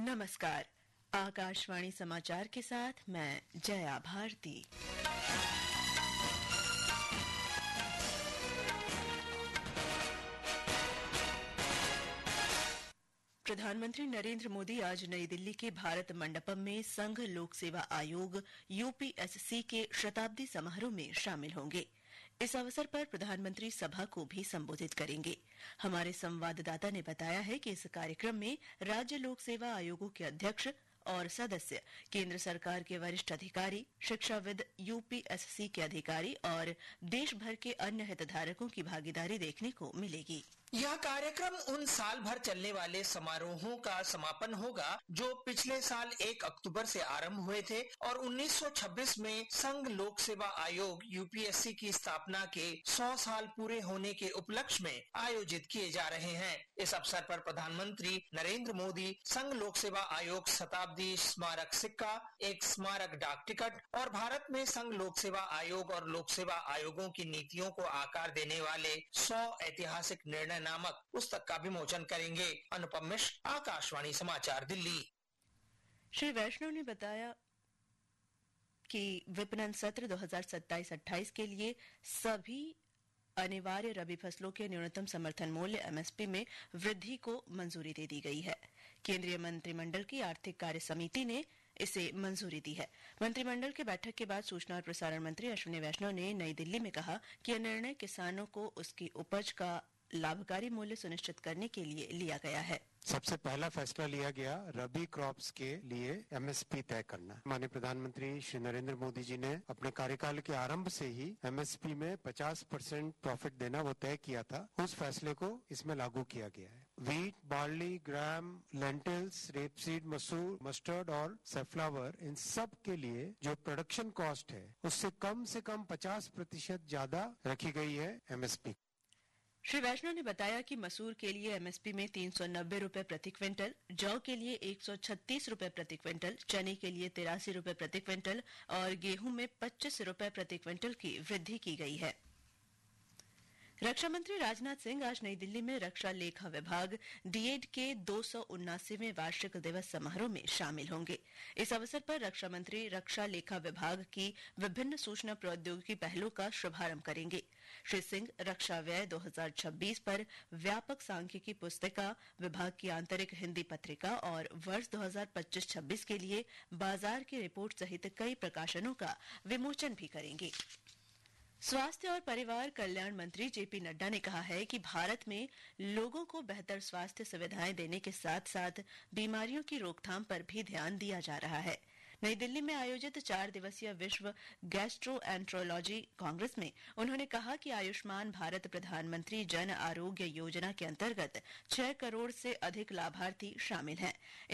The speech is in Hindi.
नमस्कार। आकाशवाणी समाचार के साथ मैं जया भारती। प्रधानमंत्री नरेंद्र मोदी आज नई दिल्ली के भारत मंडपम में संघ लोक सेवा आयोग यूपीएससी के शताब्दी समारोह में शामिल होंगे। इस अवसर पर प्रधानमंत्री सभा को भी संबोधित करेंगे। हमारे संवाददाता ने बताया है कि इस कार्यक्रम में राज्य लोक सेवा आयोगों के अध्यक्ष और सदस्य, केंद्र सरकार के वरिष्ठ अधिकारी, शिक्षाविद, यूपीएससी के अधिकारी और देश भर के अन्य हितधारकों की भागीदारी देखने को मिलेगी। यह कार्यक्रम उन साल भर चलने वाले समारोहों का समापन होगा जो पिछले साल 1 अक्टूबर से आरंभ हुए थे और 1926 में संघ लोक सेवा आयोग यूपीएससी की स्थापना के 100 साल पूरे होने के उपलक्ष्य में आयोजित किए जा रहे हैं। इस अवसर पर प्रधानमंत्री नरेंद्र मोदी संघ लोक सेवा आयोग शताब्दी स्मारक सिक्का, एक स्मारक डाक टिकट और भारत में संघ लोक सेवा आयोग और लोक सेवा आयोगों की नीतियों को आकार देने वाले 100 ऐतिहासिक निर्णय नामक पुस्तक का विमोचन करेंगे। अनुपम मिश्र, आकाशवाणी समाचार, दिल्ली। श्री वैष्णव ने बताया कि विपणन सत्र 2027-28 के लिए सभी अनिवार्य रबी फसलों के न्यूनतम समर्थन मूल्य एमएसपी में वृद्धि को मंजूरी दे दी गई है। केंद्रीय मंत्रिमंडल की आर्थिक कार्य समिति ने इसे मंजूरी दी है। मंत्रिमंडल की बैठक के बाद सूचना और प्रसारण मंत्री अश्विनी वैष्णव ने नई दिल्ली में कहा कि यह निर्णय किसानों को उसकी उपज का लाभकारी मूल्य सुनिश्चित करने के लिए लिया गया है। सबसे पहला फैसला लिया गया रबी क्रॉप्स के लिए एमएसपी तय करना। माननीय प्रधानमंत्री श्री नरेंद्र मोदी जी ने अपने कार्यकाल के आरंभ से ही एमएसपी में 50% प्रॉफिट देना वो तय किया था। उस फैसले को इसमें लागू किया गया है। वीट, बार्ली, ग्राम, लेंटिल्स, रेपसीड, मसूर, मस्टर्ड और सनफ्लावर, इन सब के लिए जो प्रोडक्शन कॉस्ट है उससे कम 50% ज्यादा रखी गई है एमएसपी। श्री वैष्णव ने बताया कि मसूर के लिए एमएसपी में 390 रुपए प्रति क्विंटल, जौ के लिए 136 रुपए प्रति क्विंटल, चने के लिए 83 रुपए प्रति क्विंटल और गेहूं में 25 रुपए प्रति क्विंटल की वृद्धि की गई है। रक्षा मंत्री राजनाथ सिंह आज नई दिल्ली में रक्षा लेखा विभाग डीएड के 279वें वार्षिक दिवस समारोह में शामिल होंगे। इस अवसर पर रक्षा मंत्री रक्षा लेखा विभाग की विभिन्न सूचना प्रौद्योगिकी पहलों का शुभारंभ करेंगे। श्री सिंह रक्षा व्यय 2026 पर व्यापक सांख्यिकी पुस्तिका, विभाग की आंतरिक हिंदी पत्रिका और वर्ष 2025-26 के लिए बाजार की रिपोर्ट सहित कई प्रकाशनों का विमोचन भी करेंगे। स्वास्थ्य और परिवार कल्याण मंत्री जेपी नड्डा ने कहा है कि भारत में लोगों को बेहतर स्वास्थ्य सुविधाएं देने के साथ साथ बीमारियों की रोकथाम पर भी ध्यान दिया जा रहा है। नई दिल्ली में आयोजित 4 दिवसीय विश्व गैस्ट्रोएंट्रोलॉजी कांग्रेस में उन्होंने कहा कि आयुष्मान भारत प्रधानमंत्री जन आरोग्य योजना के अंतर्गत 6 करोड़ से अधिक लाभार्थी शामिल हैं।